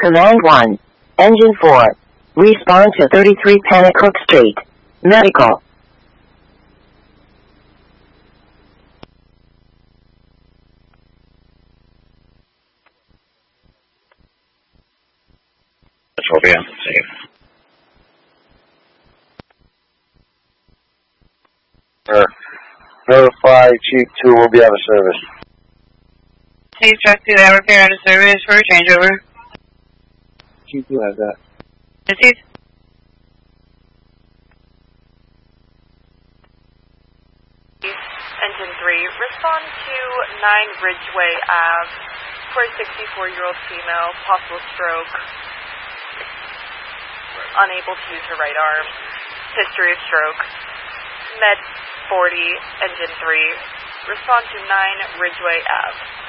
Command 1. Engine 4. Respond to 33 Panacooke Street. Medical. Trophy on safe. Verify Chief 2 will be out of service. Chief Truck 2, that repair out of service for a changeover. Chief 2 has that. Received. Engine 3, respond to 9 Ridgeway Ave for a 64-year-old female, possible stroke, unable to use her right arm, history of stroke, Med 40, Engine 3, respond to 9 Ridgeway Ave.